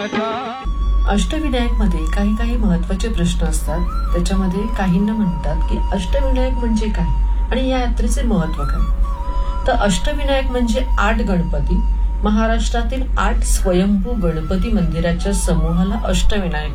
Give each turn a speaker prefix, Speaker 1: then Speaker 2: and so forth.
Speaker 1: अष्टविनायक मध्ये काही काही महत्वाचे प्रश्न असतात. त्याच्यामध्ये काहींना म्हणतात की अष्टविनायक म्हणजे काय आणि या यात्रेचे महत्व काय. तर अष्टविनायक म्हणजे 8 गणपती. महाराष्ट्रातील 8 स्वयंभू गणपती मंदिराच्या समूहाला अष्टविनायक